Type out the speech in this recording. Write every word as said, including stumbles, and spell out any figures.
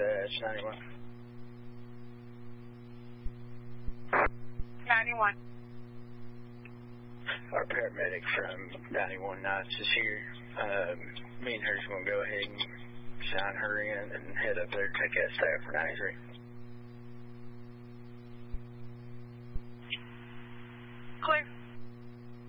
dispatch, ninety-one. ninety-one. Our paramedic from ninety-one Knots is here. Um, me and her's going to go ahead and sign her in and head up there to take that staff for ninety-three. Clear.